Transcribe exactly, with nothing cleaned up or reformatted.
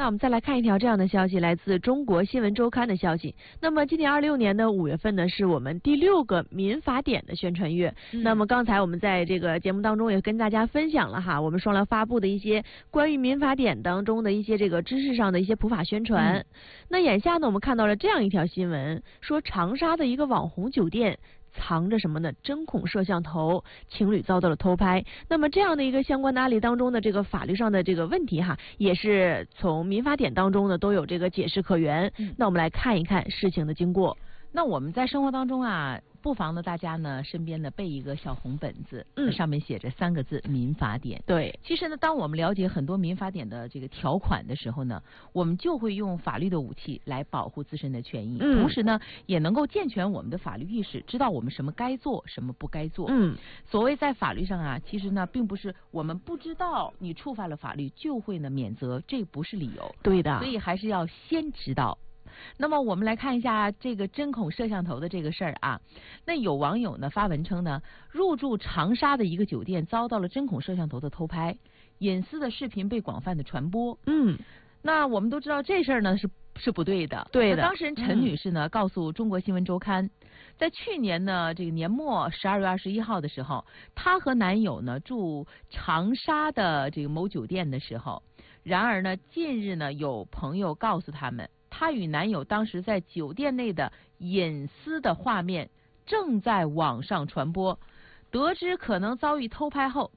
我们再来看一条这样的消息，来自中国新闻周刊的消息。那么今年二六年的五月份呢，是我们第六个民法典的宣传月。嗯、那么刚才我们在这个节目当中也跟大家分享了哈，我们双疗发布的一些关于民法典当中的一些这个知识上的一些普法宣传。嗯、那眼下呢，我们看到了这样一条新闻，说长沙的一个网红酒店藏着什么呢？针孔摄像头，情侣遭到了偷拍。那么这样的一个相关的案例当中的这个法律上的这个问题哈，也是从民法典当中呢都有这个解释可原。嗯、那我们来看一看事情的经过。 那我们在生活当中啊，不妨呢大家呢身边呢备一个小红本子，嗯，上面写着三个字民法典。 对， 其实呢，当我们了解很多民法典的这个条款的时候呢，我们就会用法律的武器来保护自身的权益，嗯、同时呢，也能够健全我们的法律意识，知道我们什么该做，什么不该做。嗯，所谓在法律上啊，其实呢，并不是我们不知道你触犯了法律就会呢免责，这不是理由。 对的， 所以还是要先知道。那么我们来看一下这个针孔摄像头的这个事儿啊，那有网友呢发文称呢，入住长沙的一个酒店遭到了针孔摄像头的偷拍，隐私的视频被广泛的传播。嗯，那我们都知道这事儿呢是是不对的。 对的。 当事人陈女士呢、嗯、告诉中国新闻周刊，在去年呢这个年末十二月二十一号的时候，她和男友呢住长沙的这个某酒店的时候，然而呢近日呢有朋友告诉他们，她与男友当时在酒店内的隐私的画面正在网上传播，得知可能遭遇偷拍后，